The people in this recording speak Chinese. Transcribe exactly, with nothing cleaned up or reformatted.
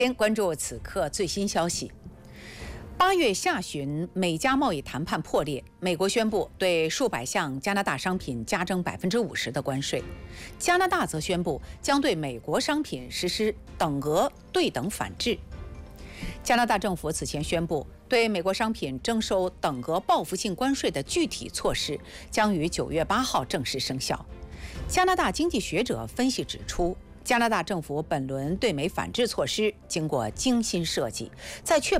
先关注此刻最新消息。八月下旬，美加贸易谈判破裂，美国宣布对数百项加拿大商品加征百分之五十的关税，加拿大则宣布将对美国商品实施等额对等反制。加拿大政府此前宣布，对美国商品征收等额报复性关税的具体措施将于九月八号正式生效。加拿大经济学者分析指出，加拿大政府本轮对美反制措施经过精心设计，在确保